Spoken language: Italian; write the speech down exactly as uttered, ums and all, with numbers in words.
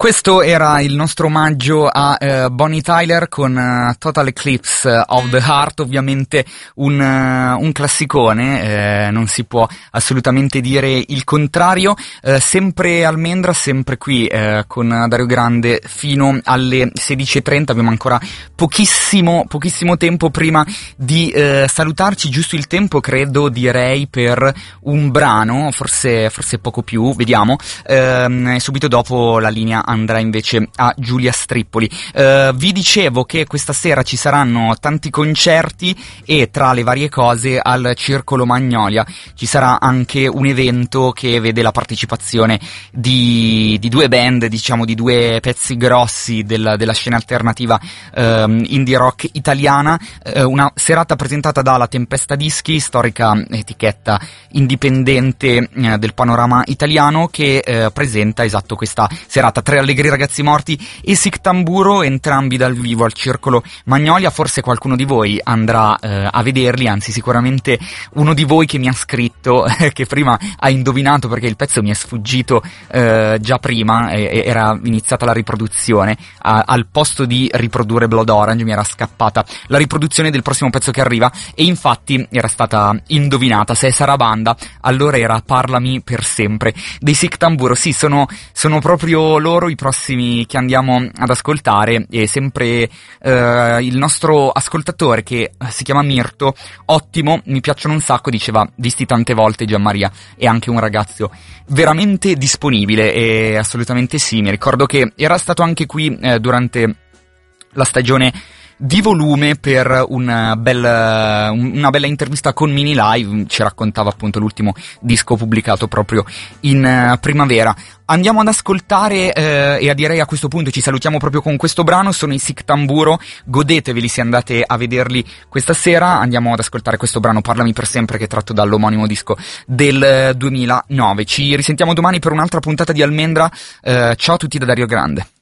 Questo era il nostro omaggio a uh, Bonnie Tyler con uh, Total Eclipse of the Heart, ovviamente un, uh, un classicone, eh, non si può assolutamente dire il contrario. Uh, sempre Almendra, sempre qui uh, con Dario Grande fino alle sedici e trenta, abbiamo ancora pochissimo, pochissimo tempo prima di uh, salutarci, giusto il tempo credo direi per un brano, forse, forse poco più, vediamo, uh, subito dopo la linea andrà invece a Giulia Strippoli. Uh, vi dicevo che questa sera ci saranno tanti concerti e tra le varie cose al Circolo Magnolia ci sarà anche un evento che vede la partecipazione di, di due band, diciamo di due pezzi grossi del, della scena alternativa um, indie rock italiana, uh, una serata presentata dalla Tempesta Dischi, storica etichetta indipendente uh, del panorama italiano, che uh, presenta esatto questa serata. Tre allegri ragazzi morti e Sic Tamburo, entrambi dal vivo al Circolo Magnolia. Forse qualcuno di voi andrà eh, a vederli, anzi sicuramente uno di voi che mi ha scritto che prima ha indovinato, perché il pezzo mi è sfuggito eh, già prima, e, era iniziata la riproduzione, a, al posto di riprodurre Blood Orange mi era scappata la riproduzione del prossimo pezzo che arriva, e infatti era stata indovinata. Se è Sarabanda allora era Parlami per sempre dei Sic Tamburo. Sì, sono, sono proprio loro i prossimi che andiamo ad ascoltare, e sempre eh, il nostro ascoltatore che si chiama Mirto, ottimo, mi piacciono un sacco, diceva visti tante volte Gianmaria, è anche un ragazzo veramente disponibile, e assolutamente sì, mi ricordo che era stato anche qui eh, durante la stagione di Volume per una bella, una bella intervista con Mini Live, ci raccontava appunto l'ultimo disco pubblicato proprio in uh, primavera. Andiamo ad ascoltare eh, e a direi a questo punto ci salutiamo proprio con questo brano, sono i Sic Tamburo, godeteveli se andate a vederli questa sera. Andiamo ad ascoltare questo brano, Parlami per sempre, che è tratto dall'omonimo disco del duemilanove. Ci risentiamo domani per un'altra puntata di Almendra, eh, ciao a tutti da Dario Grande.